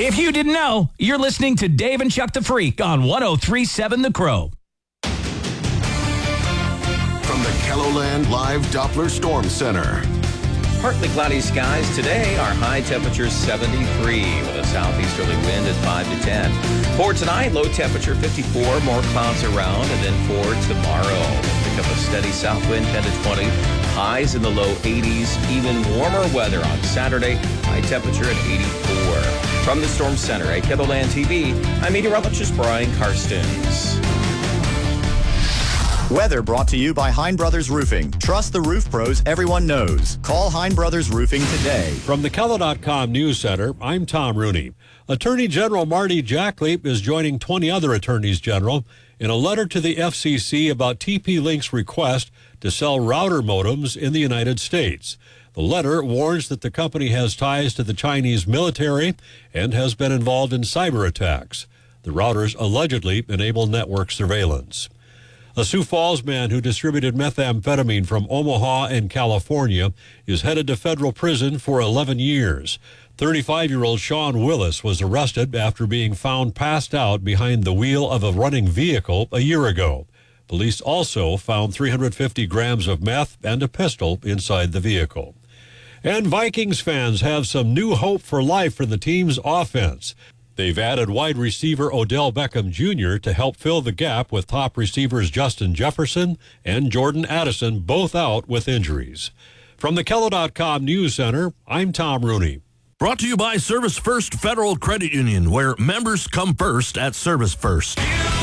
If you didn't know, you're listening to Dave and Chuck the Freak on 103.7 The Crow. From the KELOLAND Live Doppler Storm Center. Partly cloudy skies today. Our high temperature 73 with a southeasterly wind at 5 to 10. For tonight, low temperature 54, more clouds around. And then for tomorrow, pick up a steady south wind 10 to 20. Highs in the low 80s. Even warmer weather on Saturday. High temperature at 84. From the Storm Center at KELOLAND TV, I'm meteorologist Brian Karstens. Weather brought to you by Hein Brothers Roofing. Trust the roof pros everyone knows. Call Hein Brothers Roofing today. From the KELO.com News Center, I'm Tom Rooney. Attorney General Marty Jackley is joining 20 other attorneys general in a letter to the FCC about TP-Link's request to sell router modems in the United States. The letter warns that the company has ties to the Chinese military and has been involved in cyber attacks. The routers allegedly enable network surveillance. A Sioux Falls man who distributed methamphetamine from Omaha and California is headed to federal prison for 11 years. 35-year-old Sean Willis was arrested after being found passed out behind the wheel of a running vehicle a year ago. Police also found 350 grams of meth and a pistol inside the vehicle. And Vikings fans have some new hope for life for the team's offense. They've added wide receiver Odell Beckham Jr. to help fill the gap with top receivers Justin Jefferson and Jordan Addison, both out with injuries. From the KELO.com News Center, I'm Tom Rooney. Brought to you by Service First Federal Credit Union, where members come first at Service First.